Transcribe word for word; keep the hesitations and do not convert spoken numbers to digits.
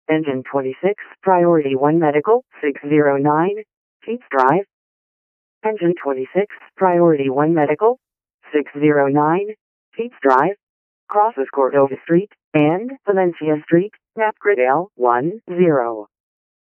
Engine twenty-six, Priority one Medical, six zero nine, Keats Drive. Engine twenty-six, Priority one Medical, six zero nine, Keats Drive. Crosses Cordova Street and Valencia Street, Napgrid L one zero.